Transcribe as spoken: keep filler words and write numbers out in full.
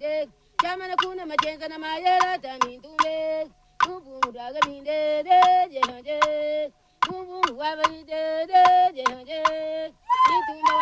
binde chamana kuna machenga na mayera tamindume kubu daga binde de je hanje kubu wa binde de